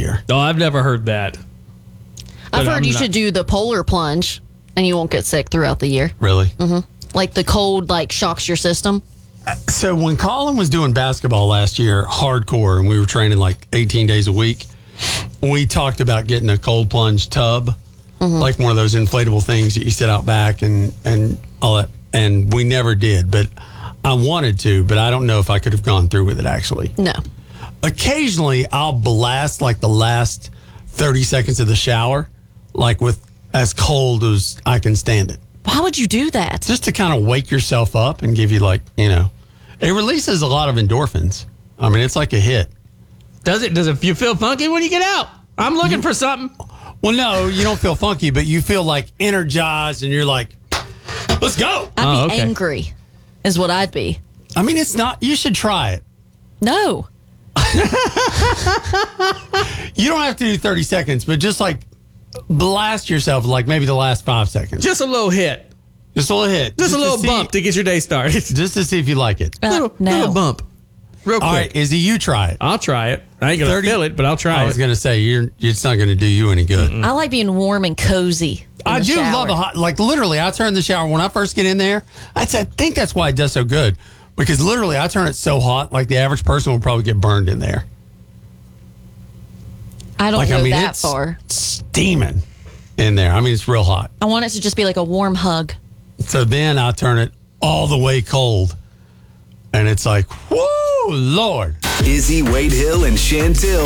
year. No, I've never heard that. I've But heard I'm you not- should do the polar plunge and you won't get sick throughout the year. Really? Like the cold, like shocks your system. So when Colin was doing basketball last year, hardcore, and we were training like 18 days a week, we talked about getting a cold plunge tub, like one of those inflatable things that you sit out back and all that. And we never did, but I wanted to, but I don't know if I could have gone through with it actually. No. Occasionally, I'll blast like the last 30 seconds of the shower, like with as cold as I can stand it. Why would you do that? Just to kind of wake yourself up and give you like, it releases a lot of endorphins. I mean, it's like a hit. Does it? Does it? You feel funky when you get out? I'm looking for something. Well, no, you don't feel funky, but you feel like energized and you're like, let's go. I'd be okay. angry, is what I'd be. I mean, it's not, you should try it. No. You don't have to do 30 seconds, but just like blast yourself like maybe the last 5 seconds. Just a little hit. Just a little hit. Just a to little see- bump to get your day started. Just to see if you like it. No. Little bump. Real quick. All right, Izzy, you try it. I'll try it. I ain't going to 30 feel it, but I'll try I was it. going to say, it's not going to do you any good. I like being warm and cozy. in I the do shower. love a hot, like literally, I turn the shower when I first get in there. I think that's why it does so good because literally I turn it so hot, like the average person will probably get burned in there. I don't Like, go I mean, that it's far. steaming in there. I mean, it's real hot. I want it to just be like a warm hug. So then I turn it all the way cold. And it's like, whoo, Lord. Izzy, Wade Hill, and Chantil